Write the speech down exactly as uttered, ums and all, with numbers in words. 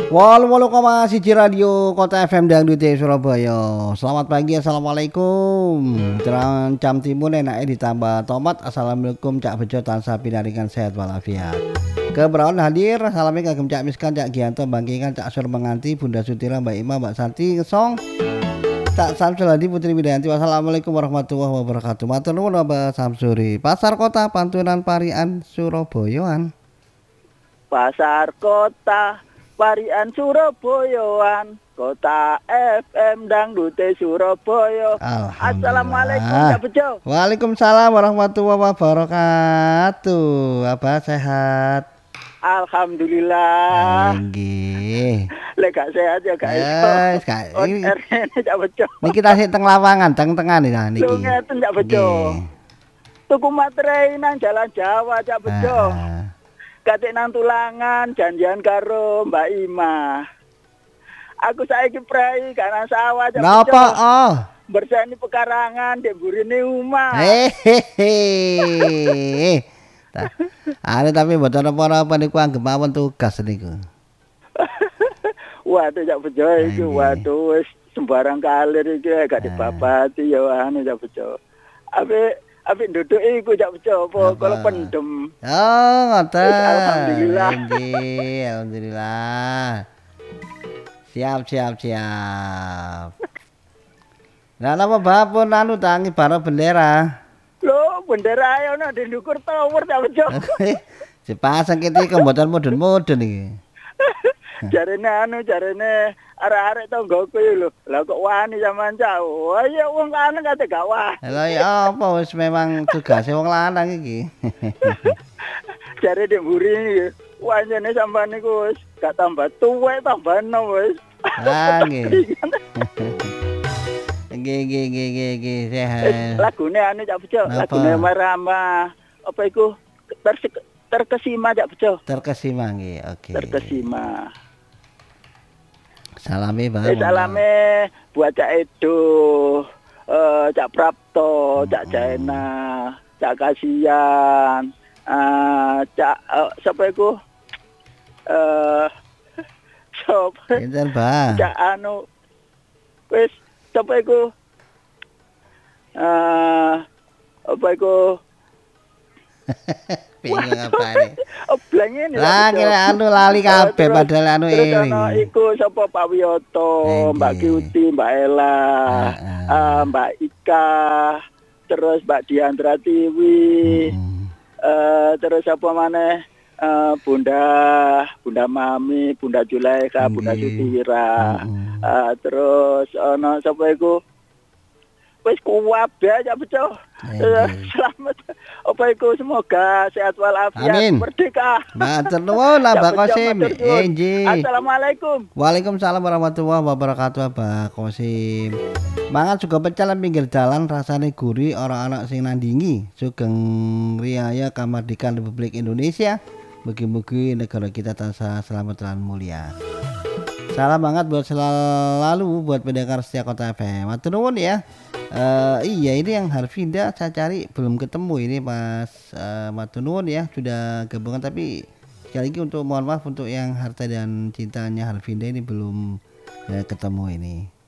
Walu walu koma siji radio Kota F M Dangdut Surabaya. Selamat pagi, assalamualaikum. Terang jam timun enaknya ditambah tomat. Assalamualaikum Cak Bejo tansah pinaringan sehat walafiat. Keberawon hadir, salamnya kagem Cak Miskan, Cak Gianto, Bangkingan, Cak Sur Menganti, Bunda Sutira, Mbak Ima, Mbak Santi, Ngesong, Cak Samsuladi, Putri Widayanti. Wassalamualaikum warahmatullahi wabarakatuh. Matur nuwun Mbak Samsuri. Pasar Kota Pantunan Parian Surabayaan. Pasar Kota Parian Surabayaan, Kota F M Dangdute Surabaya. Assalamualaikum Cak Bejo. Waalaikumsalam warahmatullahi wabarakatuh. Apa sehat? Alhamdulillah. Nggih. Lek gak sehat ya gak iso. Eh, Kak, ini Cak Bejo. niki tasih teng lawangan, teng-tengan nah niki. Lho ngeten Cak Bejo. Tuku materai nang Jalan Jawa Cak Bejo. Ah. Katik nang Tulangan janjian karo Mbak Ima. Aku saiki prei karena sawah Cak Bejo. Napa oh? Bersani pekarangan dek burine omah. Hehehe. Ane tapi mboten apa-apa niku anggap mawon tugas niku. Waduh Cak Bejo iki waduh wis sembarang kalir iki gak dibabati ya ane Cak Bejo. Ape ape nduduk iku Cak Bejo apa kalau pendem. Oh, ngoten. Alhamdulillah. Nggih, alhamdulillah. Siap siap siap. Lah napa bapun anu tangi baro bendera. Lho, bendera ae ono di ndukur tower Cak Bejo. Dipasang kene iki mboten mudun-mudun iki. Jarene anu jarene arek-arek tanggoku iki lho. Lah kok wani sampean Cak. Wah ya wong lanang kate gak wani. Lah ya apa wis memang tugase wong lanang iki. Jare dek mburi iki. Wanjane sampean niku wis gak tambah tuwek tambah enom wis. Lah nggih. Nggih nggih nggih nggih nggih sehat. Lagune anu Cak Bejo, lagune Marama. Apa iku? Ter- terkesima Cak Bejo. Terkesima nggih, oke. Terkesima. Salame Bang. Eh, salame buat Cak Edo, eh, Cak Prapto, Cak Jaina, Cak Kasian, eh, Cak uh, siapa iku? Eh sapa? Pinten Bang? Cak anu wis sapa iku? Eh apa iku? Bingung apa ini? Oh, blengin ya. Lah kira anu lali kabeh Terus- padahal anu terus eling. ono iku sapa Pak Wiyoto, Eh, Mbak nggih. Kiuti, Mbak Ella, Ah, ah. eh, Mbak Ika, terus Mbak Diandra Tiwi, Hmm. eh, terus apa maneh? Eh, Bunda Bunda Mami, Bunda Julaika, Bunda Nggih. Sutira. Hmm. Eh, terus ono sapa iku? Wis kuwabe Cak Bejo. Eh, Eh, nggih. Selamat. Apa iku semoga sehat walafiat, Amin. merdeka. Matur nuwun lah Mbak Cak Bejo, Kosim. matur nuwun. Eh, nggih. Assalamualaikum. Waalaikumsalam warahmatullahi wabarakatuh Mbak Kosim. Mangan juga pecel nang pinggir jalan rasane gurih ora ana sing nandingi. Sugeng Riyaya Kamardikan Republik Indonesia. Mugi-mugi negara kita tansah selamat dan mulia. Salam banget buat selalu buat pendengar setia Kota F M. Matur nuwun ya. Eh iya ini yang Harfinda saya cari belum ketemu ini Mas uh, matur nuwun ya sudah gabungan tapi sekali lagi untuk mohon maaf untuk yang harta dan cintanya Harfinda ini belum eh, ketemu ini.